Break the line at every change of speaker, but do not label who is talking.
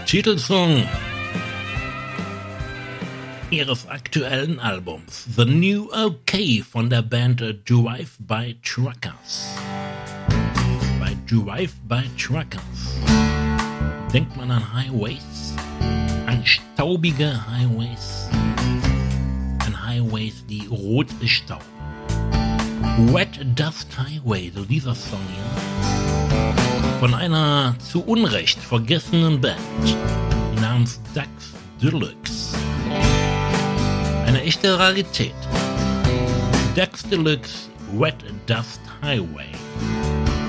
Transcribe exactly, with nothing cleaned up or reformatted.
Titelsong ihres aktuellen Albums The New OK von der Band Drive-By Truckers. Bei Drive-By Truckers denkt man an Highways, an staubige Highways, an Highways, die rot ist Staub. Wet Dust Highway, so dieser Song hier, von einer zu Unrecht vergessenen Band namens Ducks Deluxe. Eine echte Rarität. Ducks Deluxe, Wet Dust Highway.